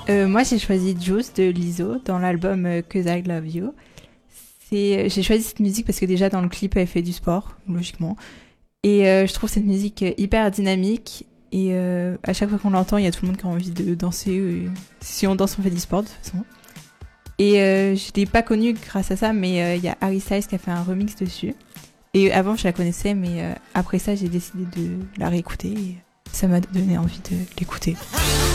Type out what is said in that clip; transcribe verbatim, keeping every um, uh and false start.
Euh, moi, j'ai choisi Juice de Lizzo dans l'album euh, Cause I Love You. C'est, j'ai choisi cette musique parce que déjà dans le clip, elle fait du sport, logiquement. Et euh, je trouve cette musique hyper dynamique. Et euh, à chaque fois qu'on l'entend, il y a tout le monde qui a envie de danser. Euh, si on danse, on fait du sport de toute façon. Et euh, je l'ai pas connue grâce à ça, mais euh, il y a Harry Styles qui a fait un remix dessus. Et avant, je la connaissais, mais euh, après ça, j'ai décidé de la réécouter. Et ça m'a donné envie de l'écouter.